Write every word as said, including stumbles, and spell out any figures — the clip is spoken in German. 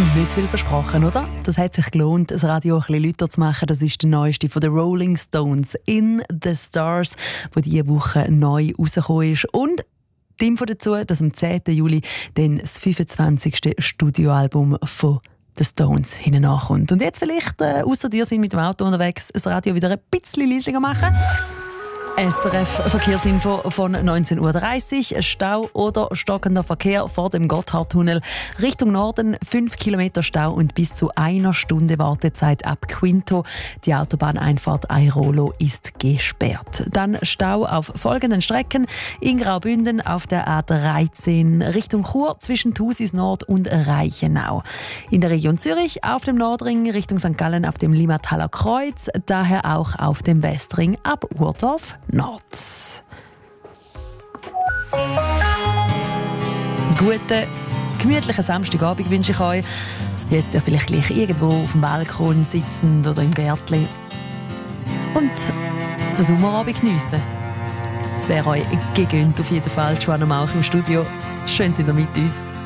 Nicht zu viel versprochen, oder? Das hat sich gelohnt, das Radio ein bisschen lauter zu machen. Das ist der neueste von den Rolling Stones, «In the Stars», der diese Woche neu rausgekommen ist. Und die Info dazu, dass am zehnten Juli dann das fünfundzwanzigste Studioalbum von den Stones hineinkommt. Und jetzt vielleicht, äh, ausser dir sind mit dem Auto unterwegs, das Radio wieder ein bisschen leisiger machen. S R F-Verkehrsinfo von neunzehn Uhr dreißig. Stau oder stockender Verkehr vor dem Gotthardtunnel. Richtung Norden fünf Kilometer Stau und bis zu einer Stunde Wartezeit ab Quinto. Die Autobahneinfahrt Airolo ist gesperrt. Dann Stau auf folgenden Strecken. In Graubünden auf der A dreizehn Richtung Chur zwischen Thusis Nord und Reichenau. In der Region Zürich auf dem Nordring Richtung Sankt Gallen ab dem Limmataler Kreuz. Daher auch auf dem Westring ab Urdorf Nord. Guten, gemütlichen Samstagabend wünsche ich euch. Jetzt ja vielleicht gleich irgendwo auf dem Balkon sitzend oder im Gärtchen. Und den Sommerabend geniessen. Es wäre euch gegönnt auf jeden Fall. Joanna Mauch im Studio. Schön, sind ihr mit uns.